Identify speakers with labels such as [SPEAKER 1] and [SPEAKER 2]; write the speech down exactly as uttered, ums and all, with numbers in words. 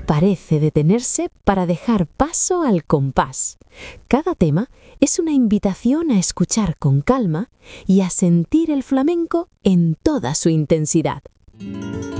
[SPEAKER 1] parece detenerse para dejar paso al compás. Cada tema es una invitación a escuchar con calma y a sentir el flamenco en toda su intensidad.